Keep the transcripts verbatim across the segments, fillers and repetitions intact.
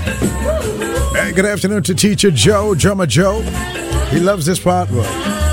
Hey, good afternoon to Teacher Joe, Drummer Joe. He loves this part. Well,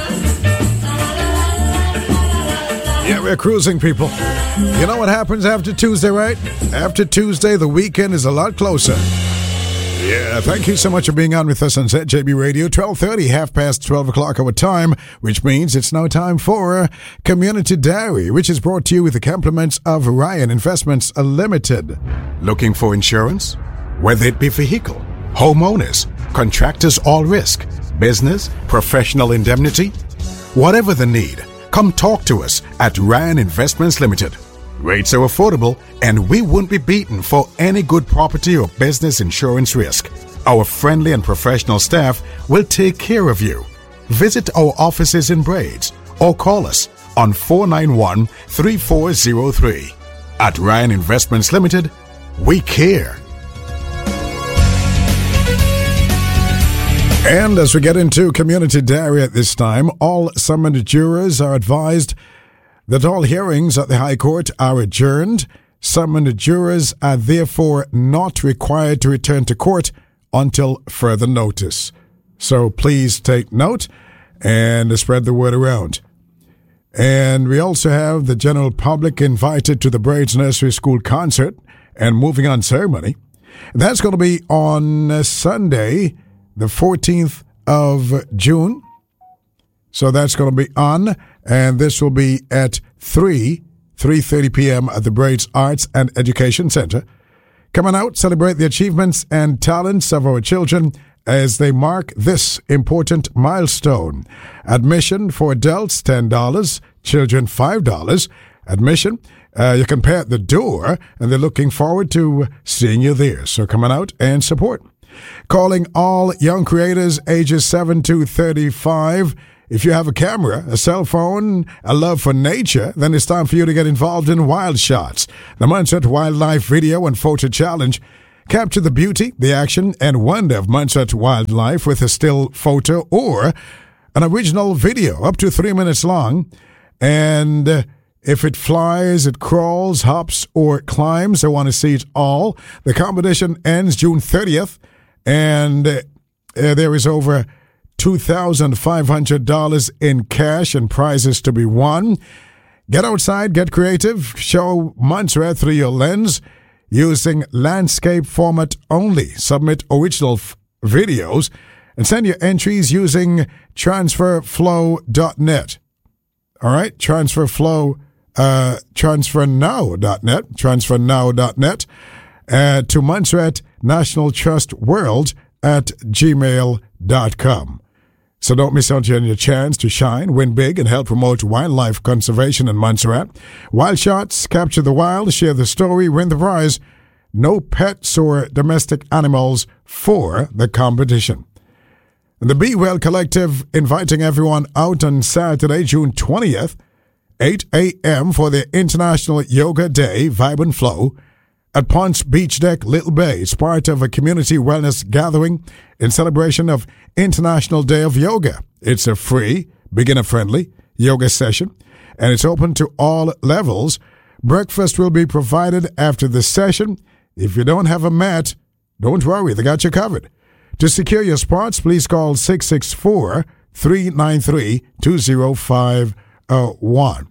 yeah, we're cruising, people. You know what happens after Tuesday, right? After Tuesday, the weekend is a lot closer. Yeah, thank you so much for being on with us on Z J B Radio. twelve thirty, half past twelve o'clock our time, which means it's now time for Community Diary, which is brought to you with the compliments of Ryan Investments Limited. Looking for insurance? Whether it be vehicle, homeowners, contractors all risk, business, professional indemnity, whatever the need, come talk to us at Ryan Investments Limited. Rates are affordable, and we won't be beaten for any good property or business insurance risk. Our friendly and professional staff will take care of you. Visit our offices in Braids or call us on four nine one, three four zero three. At Ryan Investments Limited, we care. And as we get into Community Diary at this time, all summoned jurors are advised that all hearings at the High Court are adjourned. Summoned jurors are therefore not required to return to court until further notice. So please take note and spread the word around. And we also have the general public invited to the Braids Nursery School concert and moving on ceremony. That's going to be on Sunday, the fourteenth of June. So that's going to be on, and this will be at three, three thirty p.m. at the Braids Arts and Education Center. Come on out, celebrate the achievements and talents of our children as they mark this important milestone. Admission for adults, ten dollars, children, five dollars. Admission, uh, you can pay at the door, and they're looking forward to seeing you there. So come on out and support. Calling all young creators ages seven to thirty-five. If you have a camera, a cell phone, a love for nature, then it's time for you to get involved in Wild Shots, the Montserrat Wildlife Video and Photo Challenge. Capture the beauty, the action, and wonder of Montserrat wildlife with a still photo or an original video up to three minutes long. And uh, if it flies, it crawls, hops, or climbs, I want to see it all. The competition ends June thirtieth, and uh, there is over two thousand five hundred dollars in cash and prizes to be won. Get outside, get creative, show Montserrat through your lens using landscape format only. Submit original f- videos and send your entries using transfer flow dot net. All right, transferflow, uh, transfer now dot net, transfer now dot net, uh, to Montserrat National Trust World at gmail dot com. So don't miss out on your chance to shine, win big, and help promote wildlife conservation in Montserrat. Wild Shots, capture the wild, share the story, win the prize. No pets or domestic animals for the competition. The Be Well Collective inviting everyone out on Saturday, June twentieth, eight a.m. for the International Yoga Day, Vibe and Flow, at Ponce Beach Deck, Little Bay. It's part of a community wellness gathering in celebration of International Day of Yoga. It's a free, beginner-friendly yoga session, and it's open to all levels. Breakfast will be provided after the session. If you don't have a mat, don't worry, they got you covered. To secure your spots, please call six six four, three nine three, two zero five one.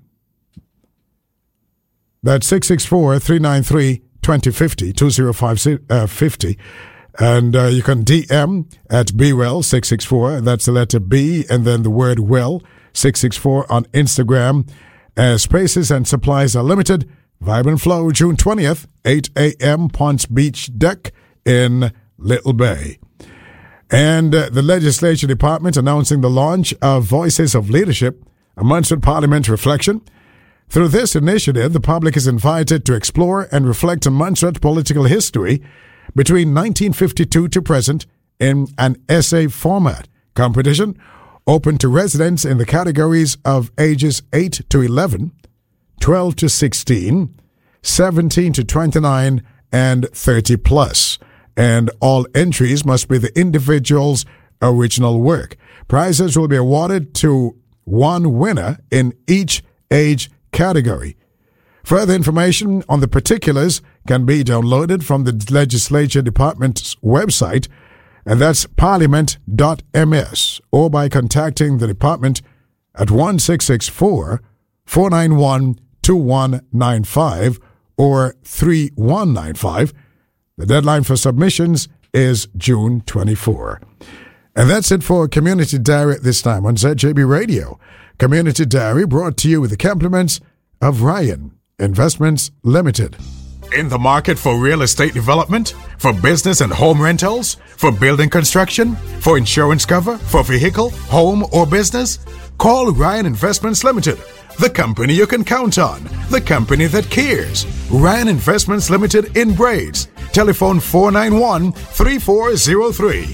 That's six six four, three nine three, two zero five zero, two zero five zero. And uh, you can D M at BeWell six six four. That's the letter B and then the word well, six six four on Instagram. Uh, spaces and supplies are limited. Vibe and Flow, June twentieth, eight a.m., Ponce Beach Deck in Little Bay. And uh, the Legislature Department announcing the launch of Voices of Leadership, a Montserrat Parliament reflection. Through this initiative, the public is invited to explore and reflect on Montserrat political history between nineteen fifty-two to present in an essay format. Competition open to residents in the categories of ages eight to eleven, twelve to sixteen, seventeen to twenty-nine, and thirty plus. And all entries must be the individual's original work. Prizes will be awarded to one winner in each age category. Further information on the particulars can be downloaded from the Legislature Department's website, and that's parliament dot m s, or by contacting the department at one six six four, four nine one, two one nine five or three one nine five. The deadline for submissions is June twenty-fourth. And that's it for Community Diary at this time on Z J B Radio. Community Diary brought to you with the compliments of Ryan Investments Limited. In the market for real estate development, for business and home rentals, for building construction, for insurance cover, for vehicle, home, or business? Call Ryan Investments Limited, the company you can count on, the company that cares. Ryan Investments Limited in Braids. Telephone four nine one, three four zero three.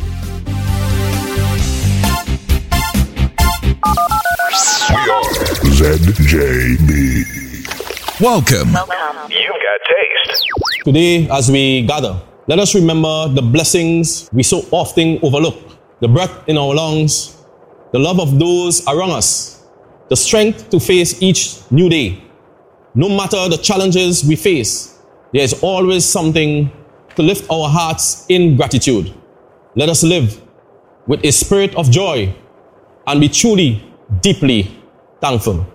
Z J B. Welcome. Welcome. You've got taste. Today, as we gather, let us remember the blessings we so often overlook. The breath in our lungs, the love of those around us, the strength to face each new day. No matter the challenges we face, there is always something to lift our hearts in gratitude. Let us live with a spirit of joy and be truly, deeply thankful.